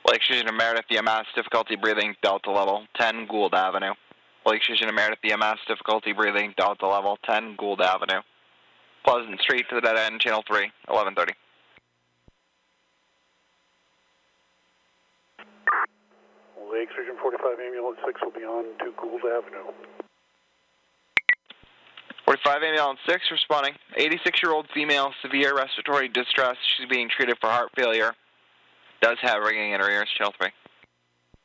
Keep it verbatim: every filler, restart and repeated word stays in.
Lake Station and Meredith, E M S, difficulty breathing, Delta level, ten Gould Avenue. Lake Station and Meredith, E M S, difficulty breathing, Delta level, ten Gould Avenue. Pleasant Street to the dead end, channel three, eleven thirty. Lake Station forty-five, ambulance six will be on to Gould Avenue. forty-five, ambulance six, responding. eighty-six-year-old female, severe respiratory distress. She's being treated for heart failure. Does have ringing in her ears, channel three.